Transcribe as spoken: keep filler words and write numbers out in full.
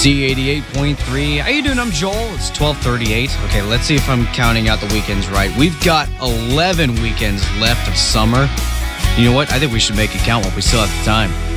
Z eighty-eight point three. How you doing? I'm Joel. It's twelve thirty-eight. Okay, let's see if I'm counting out the weekends right. We've got eleven weekends left of summer. You know what? I think we should make it count while we still have the time.